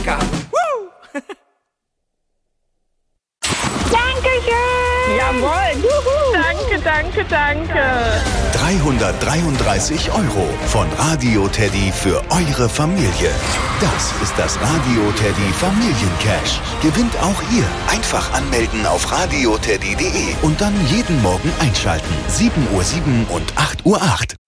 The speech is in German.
Dankeschön! Jawohl! Juhu. Danke, danke, danke! 333 € von Radio Teddy für eure Familie. Das ist das Radio Teddy Familiencash. Gewinnt auch ihr. Einfach anmelden auf radioteddy.de und dann jeden Morgen einschalten. 7:07 und 8:08 Uhr.